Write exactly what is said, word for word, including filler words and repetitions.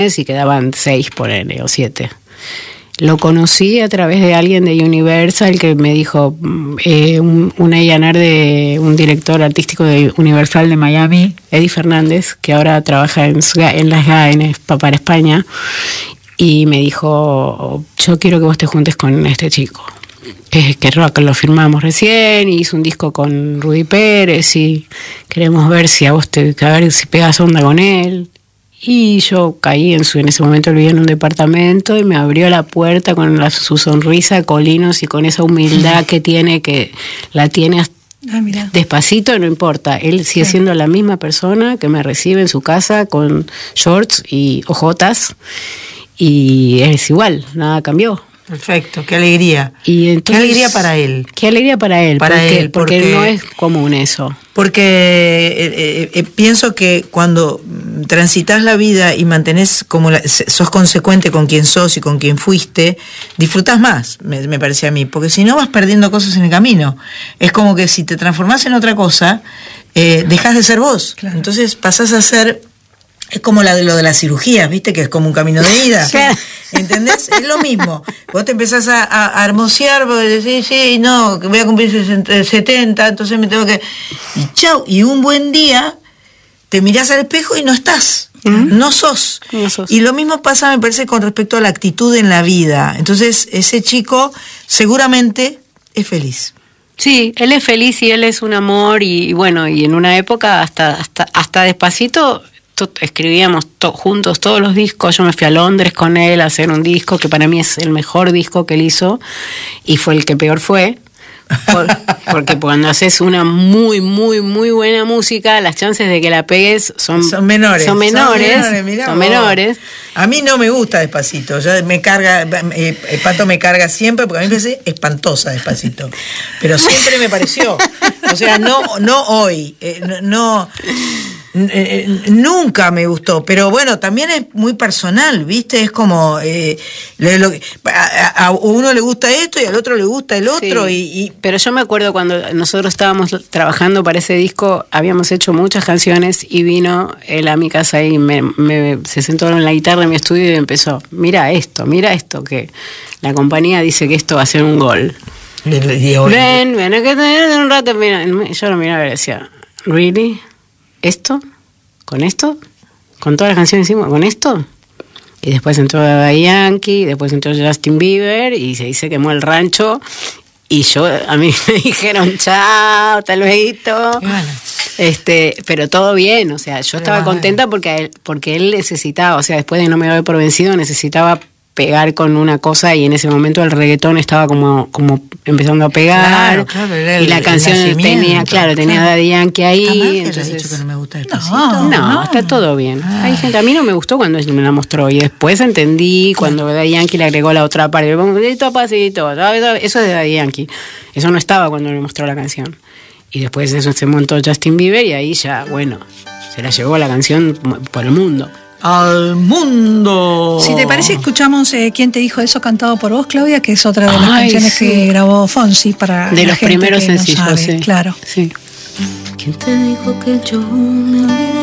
y quedaban seis, ponele, o siete. Lo conocí a través de alguien de Universal que me dijo, eh, un, un A and R de un director artístico de Universal de Miami, Eddie Fernández, que ahora trabaja en, en las G A N para España, y me dijo, yo quiero que vos te juntes con este chico. Que, que rock, lo firmamos recién, y hizo un disco con Rudy Pérez, y queremos ver si a vos te, a ver si pegas onda con él. Y yo caí en su, en ese momento vivía en un departamento y me abrió la puerta con la, su sonrisa, Colinos, y con esa humildad que tiene, que la tiene hasta ah, despacito, no importa. Él sigue sí. siendo la misma persona que me recibe en su casa con shorts y ojotas, y es igual, nada cambió. Perfecto, qué alegría. Y entonces, qué alegría para él. Qué alegría para él, para porque, él porque, porque no es común eso. Porque eh, eh, eh, pienso que cuando transitas la vida y mantenés como la, sos consecuente con quien sos y con quien fuiste, disfrutás más, me, me parece a mí, porque si no vas perdiendo cosas en el camino. Es como que si te transformás en otra cosa, eh, dejás de ser vos. Claro. Entonces pasás a ser... Es como la de lo de las cirugías, ¿viste? Que es como un camino de ida. ¿Entendés? Es lo mismo. Vos te empezás a, a, a hermosear, porque decís, sí, no, que voy a cumplir setenta, entonces me tengo que... Y chau, y un buen día te mirás al espejo y no estás. Uh-huh. No sos. No sos. Y lo mismo pasa, me parece, con respecto a la actitud en la vida. Entonces, ese chico seguramente es feliz. Sí, él es feliz y él es un amor, y, y bueno, y en una época hasta, hasta, hasta despacito... escribíamos to- juntos todos los discos. Yo me fui a Londres con él a hacer un disco que para mí es el mejor disco que él hizo, y fue el que peor fue, por, porque cuando haces una muy muy muy buena música, las chances de que la pegues son, son menores son menores, son menores, son menores. A mí no me gusta Despacito, ya me carga, eh, el Pato me carga siempre, porque a mí me parece espantosa Despacito, pero siempre me pareció, o sea, no no hoy, eh, no, no nunca me gustó, pero bueno, también es muy personal, ¿viste? Es como eh, lo, lo, a, a uno le gusta esto y al otro le gusta el otro. Sí, y, y... Pero yo me acuerdo cuando nosotros estábamos trabajando para ese disco, habíamos hecho muchas canciones y vino él a mi casa y me, me, se sentó en la guitarra en mi estudio y empezó, mira esto, mira esto, que la compañía dice que esto va a ser un gol. Ven, ven, a que tener un rato, mira. Yo lo miraba y decía, ¿really? ¿Esto? ¿Con esto? ¿Con todas las canciones encima? ¿Con esto? Y después entró Daddy Yankee, después entró Justin Bieber, y se dice quemó el rancho, y yo, a mí me dijeron chao, hasta luego. Bueno. Este, pero todo bien, o sea, yo estaba contenta porque él, porque él necesitaba, o sea, después de No me doy por vencido, necesitaba pegar con una cosa, y en ese momento el reggaetón estaba como, como empezando a pegar, claro, claro, el, y la canción tenía, claro, tenía claro. Daddy Yankee ahí. Entonces, dicho que no me gusta Despacito. No, no, no, está todo bien. Ah. Hay gente, a mí no me gustó cuando me la mostró, y después entendí cuando Daddy Yankee le agregó la otra parte, Despacito, eso es de Daddy Yankee, eso no estaba cuando me mostró la canción. Y después de eso se montó Justin Bieber, y ahí ya, bueno, se la llevó la canción por el mundo. Al mundo. Si te parece, escuchamos eh, ¿Quién te dijo eso? Cantado por vos, Claudia, que es otra de las Ay, canciones sí. que grabó Fonsi para de la los gente primeros que no sencillos, sabe. sí. Claro. Sí. ¿Quién te dijo que yo me olvidé